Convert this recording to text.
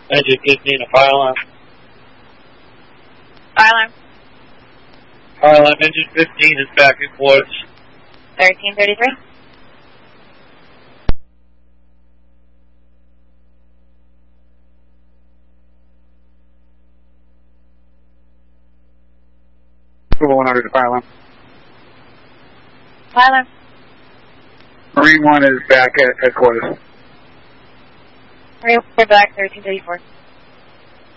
Engine 15, a fire alarm. Fire alarm. Fire alarm, engine 15 is back in quarters. 1333. Approval 100 to fire alarm. Fire alarm. Marine 1 is back at headquarters. Marine 4 back, 1334.